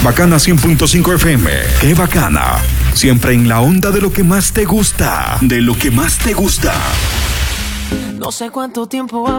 Bacana 100.5 FM. ¡Qué bacana! Siempre en la onda de lo que más te gusta. De lo que más te gusta. No sé cuánto tiempo